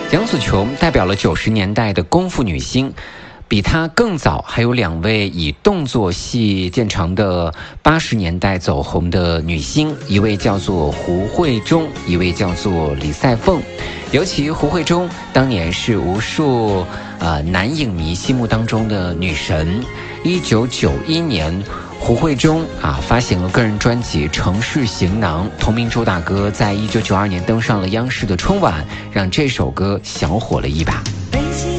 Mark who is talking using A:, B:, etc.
A: 杨紫琼代表了90年代的功夫女星，比她更早还有2位以动作戏见长的80年代走红的女星，一位叫做胡慧中，一位叫做李赛凤。尤其胡慧中当年是无数男影迷心目当中的女神。1991年胡慧中发行了个人专辑《城市行囊》，同名主打歌在1992年登上了央视的春晚，让这首歌小火了一把。